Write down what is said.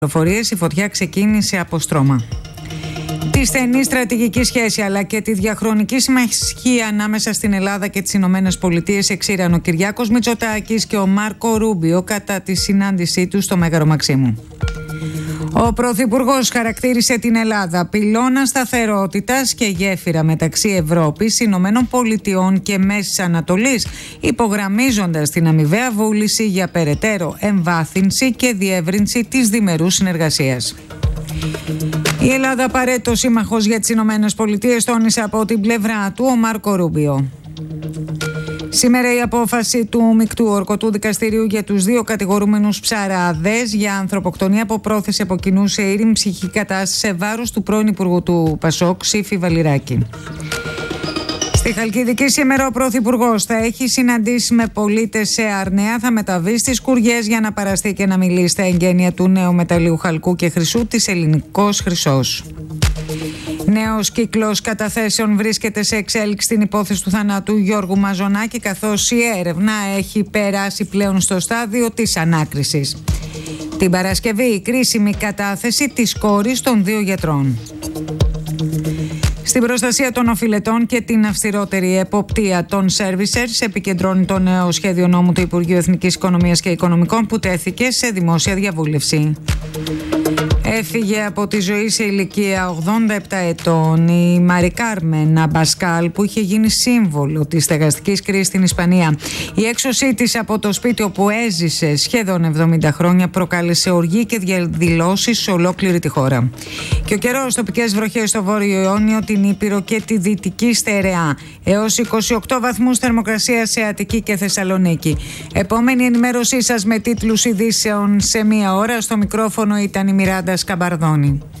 Η φωτιά ξεκίνησε από στρώμα. Τη στενή στρατηγική σχέση αλλά και τη διαχρονική συμμαχία ανάμεσα στην Ελλάδα και τις Ηνωμένες Πολιτείες εξήραν ο Κυριάκος Μητσοτάκης και ο Μάρκο Ρούμπιο κατά τη συνάντησή τους στο Μέγαρο Μαξίμου. Ο Πρωθυπουργός χαρακτήρισε την Ελλάδα πυλώνα σταθερότητας και γέφυρα μεταξύ Ευρώπης, Ηνωμένων Πολιτειών και Μέσης Ανατολής, υπογραμμίζοντας την αμοιβαία βούληση για περαιτέρω εμβάθυνση και διεύρυνση της διμερούς συνεργασίας. Η Ελλάδα απαραίτητο σύμμαχος για τις Ηνωμένες Πολιτείες, τόνισε από την πλευρά του ο Μάρκο Ρούμπιο. Σήμερα η απόφαση του Μεικτού Ορκωτού Δικαστηρίου για τους δύο κατηγορούμενους ψαράδες για ανθρωποκτονία από πρόθεση από κοινού σε ήρεμη ψυχική κατάσταση σε βάρος του πρώην Υπουργού του Πασόκ, Σύφη Βαλιράκη. Στη Χαλκιδική σήμερα ο Πρωθυπουργός θα έχει συναντήσει με πολίτες σε Αρνέα, θα μεταβεί στις Κουριές για να παραστεί και να μιλήσει στα εγγένεια του νέου μεταλλίου χαλκού και χρυσού της Ελληνικός Χρυσός. Νέος κύκλος καταθέσεων βρίσκεται σε εξέλιξη στην υπόθεση του θανάτου Γιώργου Μαζονάκη, καθώς η έρευνα έχει περάσει πλέον στο στάδιο της ανάκρισης. Την Παρασκευή η κρίσιμη κατάθεση της κόρης των δύο γιατρών. Στην προστασία των οφειλετών και την αυστηρότερη εποπτεία των servicers επικεντρώνει το νέο σχέδιο νόμου του Υπουργείου Εθνικής Οικονομίας και Οικονομικών που τέθηκε σε δημόσια διαβούλευση. Έφυγε από τη ζωή σε ηλικία 87 ετών η Μαρι Κάρμεν Αμπασκάλ, που είχε γίνει σύμβολο της στεγαστικής κρίσης στην Ισπανία. Η έξωσή της από το σπίτι όπου έζησε σχεδόν 70 χρόνια προκάλεσε οργή και διαδηλώσεις σε ολόκληρη τη χώρα. Και ο καιρός, τοπικές βροχές στο Βόρειο Ιόνιο, την Ήπειρο και τη Δυτική Στερεά. Έως 28 βαθμούς θερμοκρασία σε Αττική και Θεσσαλονίκη. Επόμενη ενημέρωσή σας με τίτλους ειδήσεων σε μία ώρα. Στο μικρόφωνο ήταν η Μιράντα Σκαμπαρδόνη.